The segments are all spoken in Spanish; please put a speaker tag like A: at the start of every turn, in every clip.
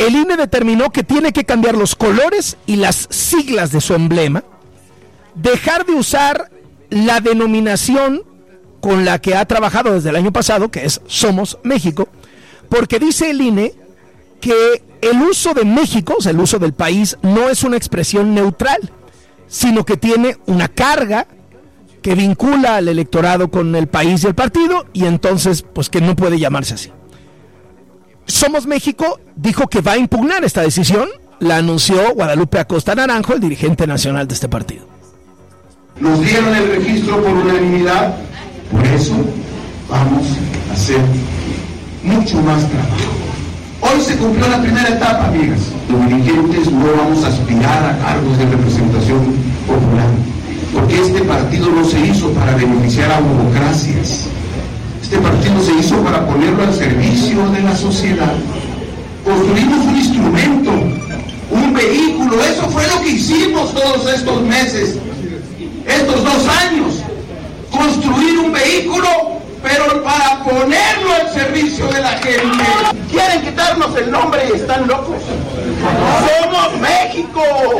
A: el INE determinó que tiene que cambiar los colores y las siglas de su emblema, dejar de usar la denominación con la que ha trabajado desde el año pasado, que es Somos México, porque dice el INE que el uso de México, o sea, el uso del país, no es una expresión neutral, sino que tiene una carga que vincula al electorado con el país y el partido, y entonces, pues que no puede llamarse así. Somos México dijo que va a impugnar esta decisión, la anunció Guadalupe Acosta Naranjo, el dirigente nacional de este partido.
B: Nos dieron el registro por unanimidad, por eso vamos a hacer mucho más trabajo. Hoy se cumplió la primera etapa, amigas. Los dirigentes no vamos a aspirar a cargos de representación popular, porque este partido no se hizo para beneficiar a burocracias. Este partido se hizo para ponerlo al servicio de la sociedad. Construimos un instrumento, un vehículo, eso fue lo que hicimos todos estos meses, estos 2 años. Construir un vehículo, pero para ponerlo al servicio de la gente. Quieren quitarnos el nombre y están locos. ¡Somos México!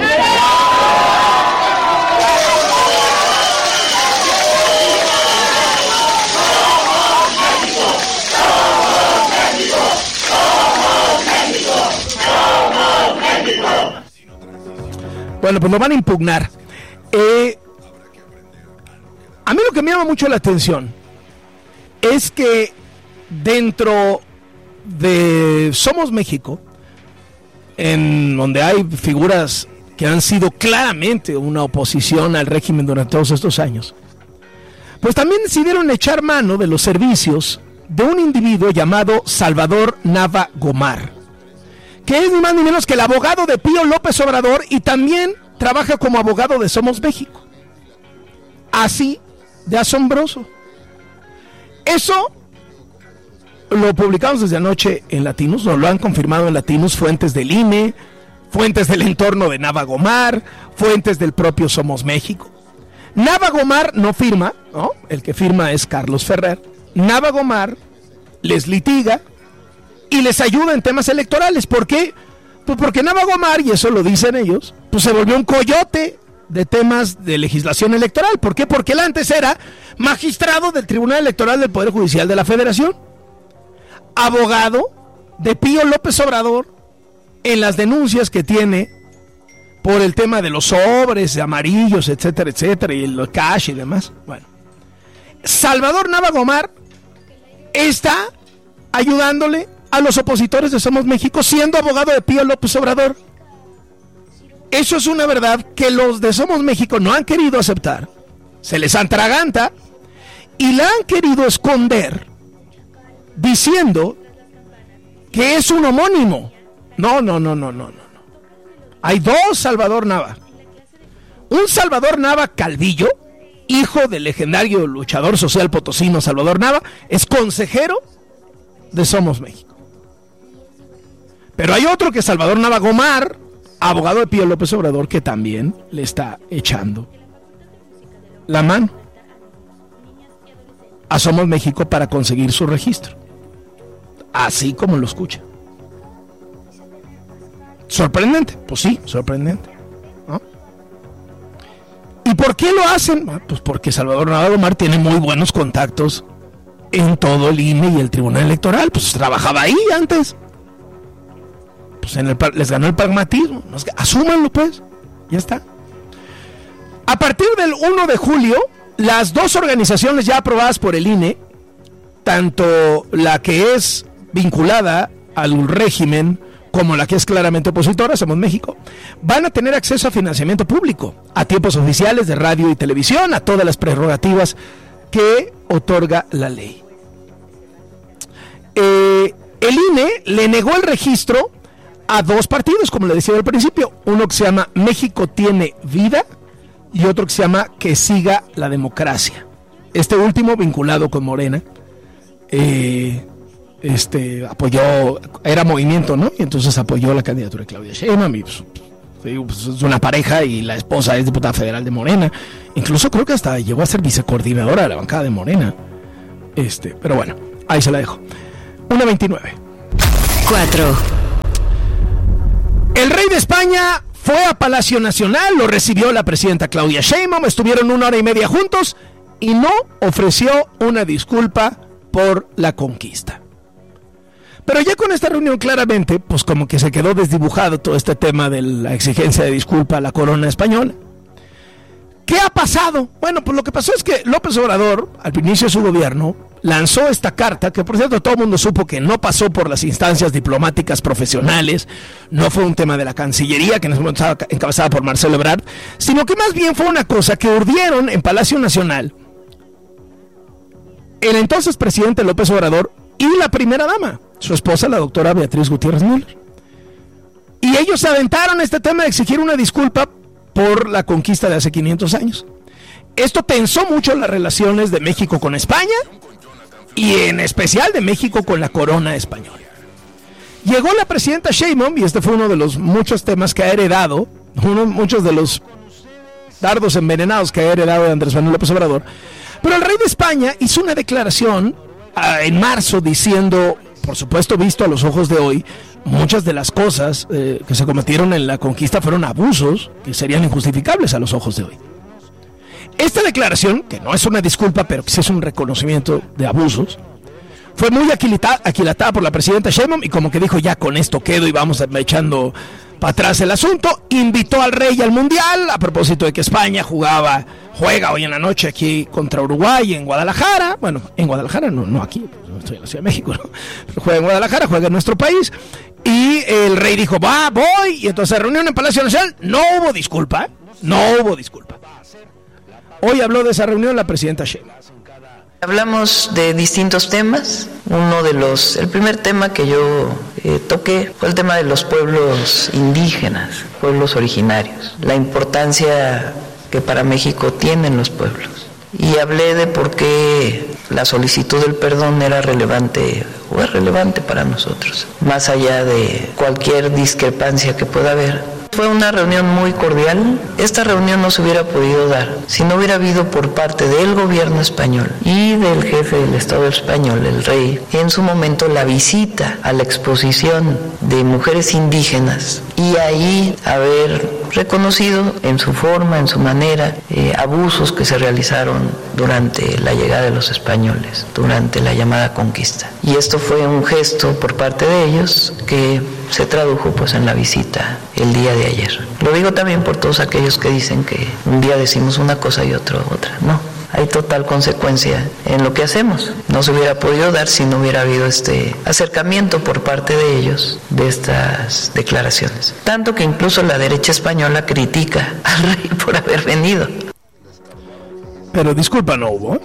A: Bueno, pues lo van a impugnar. A mí lo que me llama mucho la atención es que dentro de Somos México, en donde hay figuras que han sido claramente una oposición al régimen durante todos estos años, pues también decidieron echar mano de los servicios de un individuo llamado Salvador Nava Gomar, que es ni más ni menos que el abogado de Pío López Obrador y también trabaja como abogado de Somos México. Así de asombroso. Eso lo publicamos desde anoche en Latinos, nos lo han confirmado en Latinos fuentes del INE, fuentes del entorno de Nava Gomar, fuentes del propio Somos México. Nava Gomar no firma, ¿no? El que firma es Carlos Ferrer. Nava Gomar les litiga y les ayuda en temas electorales. ¿Por qué? Pues porque Nava Gomar, y eso lo dicen ellos, pues se volvió un coyote de temas de legislación electoral. ¿Por qué? Porque él antes era magistrado del Tribunal Electoral del Poder Judicial de la Federación, abogado de Pío López Obrador en las denuncias que tiene por el tema de los sobres amarillos, etcétera, etcétera, y el cash y demás. Bueno, Salvador Nava Gomar está ayudándole a los opositores de Somos México siendo abogado de Pío López Obrador. Eso es una verdad que los de Somos México no han querido aceptar, se les atraganta y la han querido esconder diciendo que es un homónimo. No. Hay dos Salvador Nava. Un Salvador Nava Calvillo, hijo del legendario luchador social potosino Salvador Nava, es consejero de Somos México. Pero hay otro que es Salvador Nava Gomar, abogado de Pío López Obrador, que también le está echando la mano a Somos México para conseguir su registro. Así como lo escucha. ¿Sorprendente? Pues sí, sorprendente, ¿no? ¿Y por qué lo hacen? Pues porque Salvador Nava Gomar tiene muy buenos contactos en todo el INE y el Tribunal Electoral. Pues trabajaba ahí antes. Pues les ganó el pragmatismo. Asúmanlo, pues. Ya está. A partir del 1 de julio, las dos organizaciones ya aprobadas por el INE, tanto la que es vinculada al régimen como la que es claramente opositora, Somos México, van a tener acceso a financiamiento público, a tiempos oficiales de radio y televisión, a todas las prerrogativas que otorga la ley. El INE le negó el registro a dos partidos, como le decía al principio, uno que se llama México Tiene Vida y otro que se llama Que Siga la Democracia. Este último vinculado con Morena, apoyó, era movimiento, ¿no? Y entonces apoyó la candidatura de Claudia Sheinbaum. Pues es una pareja y la esposa es diputada federal de Morena. Incluso creo que hasta llegó a ser vicecoordinadora de la bancada de Morena. Pero bueno, ahí se la dejo. 1:29.
C: 4.
A: El rey de España fue a Palacio Nacional, lo recibió la presidenta Claudia Sheinbaum, estuvieron 1 hora y media juntos y no ofreció una disculpa por la conquista. Pero ya con esta reunión claramente, pues como que se quedó desdibujado todo este tema de la exigencia de disculpa a la corona española. ¿Qué ha pasado? Bueno, pues lo que pasó es que López Obrador, al inicio de su gobierno, lanzó esta carta, que por cierto todo el mundo supo que no pasó por las instancias diplomáticas profesionales, no fue un tema de la Cancillería, que en ese momento estaba encabezada por Marcelo Ebrard, sino que más bien fue una cosa que urdieron en Palacio Nacional el entonces presidente López Obrador y la primera dama, su esposa, la doctora Beatriz Gutiérrez Müller. Y ellos se aventaron este tema de exigir una disculpa por la conquista de hace 500 años. Esto tensó mucho las relaciones de México con España y en especial de México con la corona española. Llegó la presidenta Sheinbaum, y este fue uno de los muchos temas que ha heredado, muchos de los dardos envenenados que ha heredado de Andrés Manuel López Obrador. Pero el rey de España hizo una declaración en marzo diciendo, por supuesto visto a los ojos de hoy, muchas de las cosas que se cometieron en la conquista fueron abusos que serían injustificables a los ojos de hoy. Esta declaración, que no es una disculpa, pero que sí es un reconocimiento de abusos, fue muy aquilatada por la presidenta Sheinbaum y como que dijo, ya con esto quedo y vamos echando para atrás el asunto. Invitó al rey al Mundial, a propósito de que España juega hoy en la noche aquí contra Uruguay en Guadalajara. Bueno, en Guadalajara, no aquí, no estoy en la Ciudad de México, ¿no? Pero juega en Guadalajara, juega en nuestro país. Y el rey dijo, voy. Y entonces reunión en Palacio Nacional, no hubo disculpa. Hoy habló de esa reunión la presidenta Sheinbaum.
C: Hablamos de distintos temas. El primer tema que yo toqué fue el tema de los pueblos indígenas, pueblos originarios, la importancia que para México tienen los pueblos. Y hablé de por qué la solicitud del perdón era relevante o es relevante para nosotros, más allá de cualquier discrepancia que pueda haber. Fue una reunión muy cordial. Esta reunión no se hubiera podido dar si no hubiera habido por parte del gobierno español y del jefe del Estado español, el rey, en su momento la visita a la exposición de mujeres indígenas y ahí haber reconocido en su forma, en su manera, abusos que se realizaron durante la llegada de los españoles, durante la llamada conquista. Y esto fue un gesto por parte de ellos que se tradujo pues en la visita el día de ayer. Lo digo también por todos aquellos que dicen que un día decimos una cosa y otro otra. No, hay total consecuencia en lo que hacemos. No se hubiera podido dar si no hubiera habido este acercamiento por parte de ellos de estas declaraciones. Tanto que incluso la derecha española critica al rey por haber venido.
A: Pero disculpa no hubo.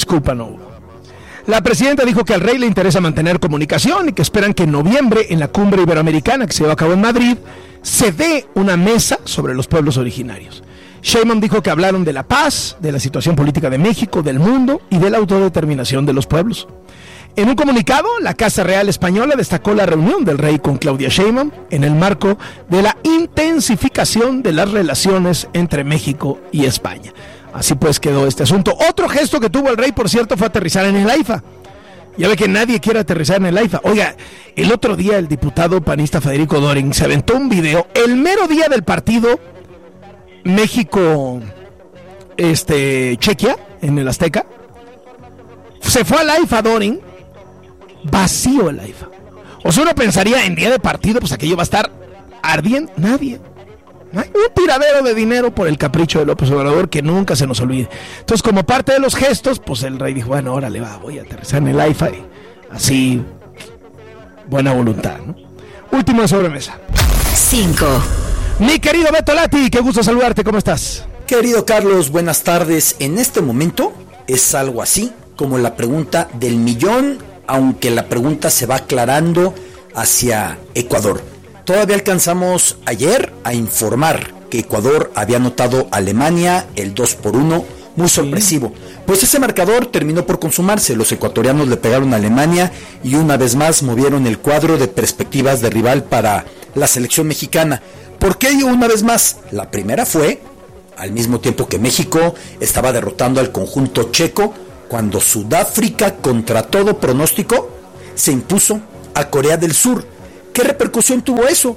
A: La presidenta dijo que al rey le interesa mantener comunicación y que esperan que en noviembre, en la cumbre iberoamericana que se lleva a cabo en Madrid, se dé una mesa sobre los pueblos originarios. Sheinbaum dijo que hablaron de la paz, de la situación política de México, del mundo y de la autodeterminación de los pueblos. En un comunicado, la Casa Real Española destacó la reunión del rey con Claudia Sheinbaum en el marco de la intensificación de las relaciones entre México y España. Así pues quedó este asunto. Otro gesto que tuvo el rey, por cierto, fue aterrizar en el AIFA. Ya ve que nadie quiere aterrizar en el AIFA. Oiga, el otro día el diputado panista Federico Doring se aventó un video el mero día del partido México Chequia en el Azteca. Se fue al AIFA Doring, vacío el AIFA. O sea, uno pensaría en día de partido, pues aquello va a estar ardiendo. Nadie. Un tiradero de dinero por el capricho de López Obrador que nunca se nos olvide. Entonces, como parte de los gestos, pues el rey dijo, bueno, órale, voy a aterrizar en el AIFA y así, buena voluntad, ¿no? Último de sobremesa.
D: 5.
A: Mi querido Beto Lati, qué gusto saludarte, ¿cómo estás?
E: Querido Carlos, buenas tardes. En este momento es algo así como la pregunta del millón, aunque la pregunta se va aclarando hacia Ecuador. Todavía alcanzamos ayer a informar que Ecuador había anotado a Alemania el 2-1, muy sorpresivo. Pues ese marcador terminó por consumarse, los ecuatorianos le pegaron a Alemania y una vez más movieron el cuadro de perspectivas de rival para la selección mexicana. ¿Por qué digo una vez más? La primera fue, al mismo tiempo que México estaba derrotando al conjunto checo, cuando Sudáfrica, contra todo pronóstico, se impuso a Corea del Sur. ¿Qué repercusión tuvo eso?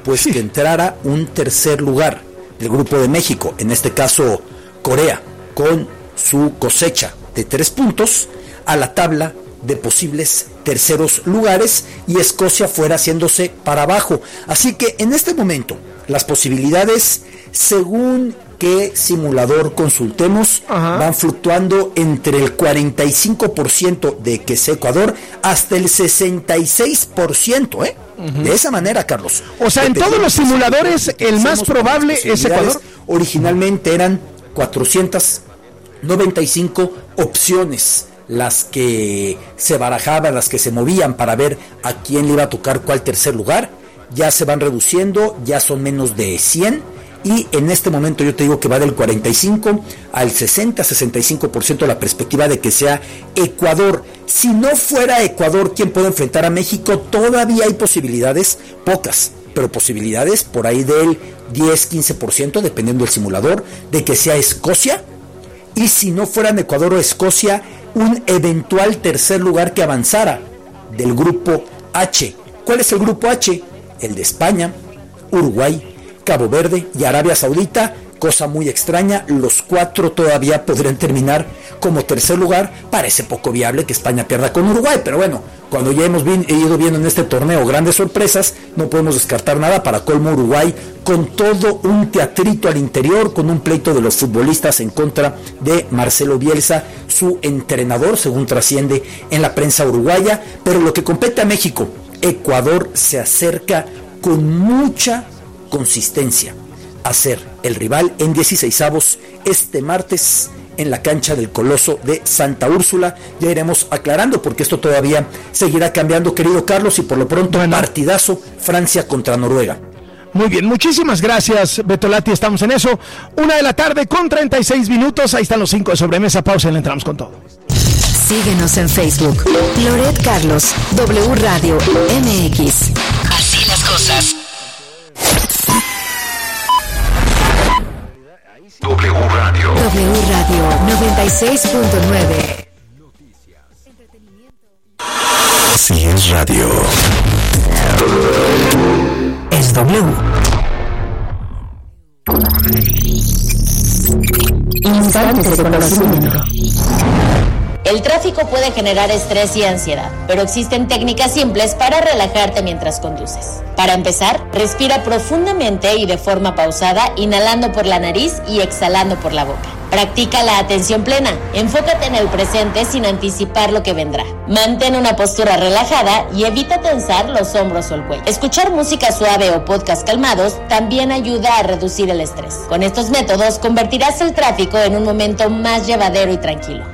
E: pues que entrara un tercer lugar del grupo de México, en este caso Corea, con su cosecha de 3 puntos, a la tabla de posibles terceros lugares, y Escocia fuera haciéndose para abajo. Así que en este momento las posibilidades, según qué simulador consultemos, van fluctuando entre el 45% de que sea Ecuador hasta el 66%, de esa manera, Carlos.
A: O sea, en todos los simuladores el más probable es Ecuador.
E: Originalmente eran 495 opciones las que se barajaban, las que se movían para ver a quién le iba a tocar cuál tercer lugar. Ya se van reduciendo, ya son menos de 100, y en este momento yo te digo que va del 45 al 60-65% la perspectiva de que sea Ecuador. Si no fuera Ecuador quien puede enfrentar a México, todavía hay posibilidades, pocas, pero posibilidades por ahí del 10-15%, dependiendo del simulador, de que sea Escocia. Y si no fueran Ecuador o Escocia, un eventual tercer lugar que avanzara del grupo H. ¿Cuál es el grupo H? El de España, Uruguay, Cabo Verde y Arabia Saudita. Cosa muy extraña, los 4 todavía podrían terminar como tercer lugar. Parece poco viable que España pierda con Uruguay, pero bueno, cuando ya hemos ido viendo en este torneo grandes sorpresas, no podemos descartar nada. Para colmo, Uruguay, con todo un teatrito al interior, con un pleito de los futbolistas en contra de Marcelo Bielsa, su entrenador, según trasciende en la prensa uruguaya. Pero lo que compete a México, Ecuador se acerca con mucha consistencia a ser el rival en 16avos este martes en la cancha del Coloso de Santa Úrsula. Ya iremos aclarando porque esto todavía seguirá cambiando, querido Carlos, y por lo pronto partidazo Francia contra Noruega.
A: Muy bien, muchísimas gracias, Betolati, estamos en eso. 1:36 p.m, ahí están los 5 de sobremesa, pausa y le entramos con todo.
D: Síguenos en Facebook, Loret Carlos, W Radio MX. Así las cosas.
F: W Radio
D: 96.9.
F: Si es radio,
D: es W. Instantes de conocimiento.
G: El tráfico puede generar estrés y ansiedad, pero existen técnicas simples para relajarte mientras conduces. Para empezar, respira profundamente y de forma pausada, inhalando por la nariz y exhalando por la boca. Practica la atención plena. Enfócate en el presente sin anticipar lo que vendrá. Mantén una postura relajada y evita tensar los hombros o el cuello. Escuchar música suave o podcast calmados también ayuda a reducir el estrés. Con estos métodos convertirás el tráfico en un momento más llevadero y tranquilo.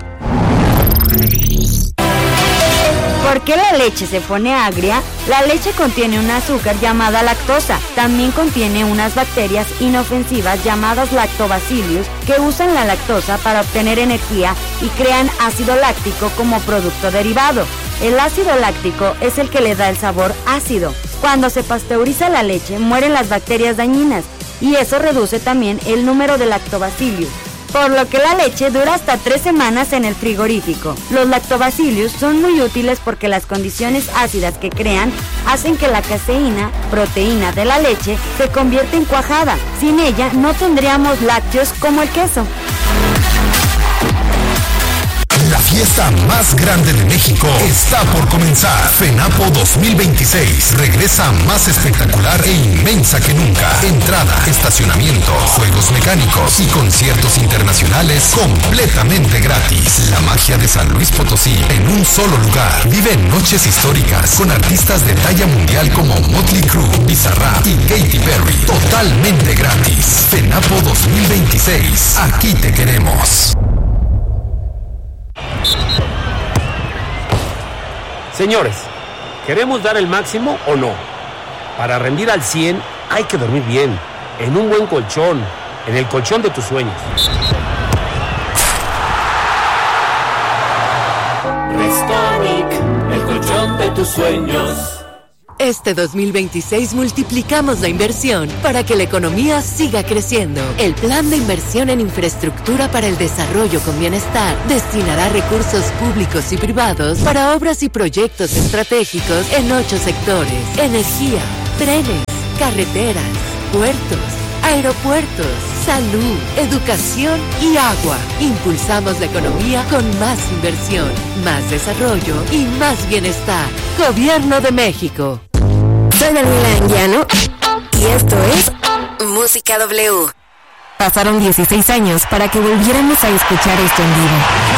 H: ¿Por qué la leche se pone agria? La leche contiene un azúcar llamada lactosa. También contiene unas bacterias inofensivas llamadas lactobacillus que usan la lactosa para obtener energía y crean ácido láctico como producto derivado. El ácido láctico es el que le da el sabor ácido. Cuando se pasteuriza la leche, mueren las bacterias dañinas y eso reduce también el número de lactobacillus, por lo que la leche dura hasta 3 semanas en el frigorífico. Los lactobacillus son muy útiles porque las condiciones ácidas que crean hacen que la caseína, proteína de la leche, se convierta en cuajada. Sin ella no tendríamos lácteos como el queso.
F: la fiesta más grande de México está por comenzar. FENAPO 2026 regresa más espectacular e inmensa que nunca. Entrada, estacionamiento, juegos mecánicos y conciertos internacionales completamente gratis. La magia de San Luis Potosí en un solo lugar. Vive noches históricas con artistas de talla mundial como Motley Crue, Bizarrap y Katy Perry. Totalmente gratis. FENAPO 2026. Aquí te queremos.
I: Señores, ¿queremos dar el máximo o no? Para rendir al 100 hay que dormir bien, en un buen colchón, en el colchón de tus sueños.
J: Restonic, el colchón de tus sueños.
D: Este 2026 multiplicamos la inversión para que la economía siga creciendo. El Plan de Inversión en Infraestructura para el Desarrollo con Bienestar destinará recursos públicos y privados para obras y proyectos estratégicos en 8 sectores: energía, trenes, carreteras, puertos, aeropuertos, salud, educación y agua. Impulsamos la economía con más inversión, más desarrollo y más bienestar. Gobierno de México.
K: Soy Daniela Anguiano y esto es Música W. Pasaron 16 años para que volviéramos a escuchar esto en vivo.